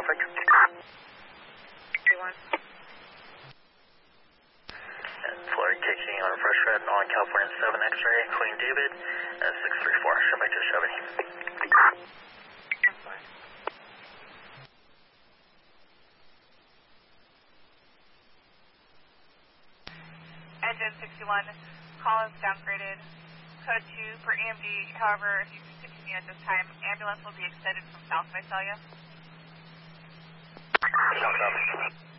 traffic. 61. Florida taking on fresh red on California 7 X-ray, Queen David, 634. Show back to Chevy. Engine 61, call is downgraded. Code 2 for EMD. However, if you continue at this time, ambulance will be extended from South Visalia. No,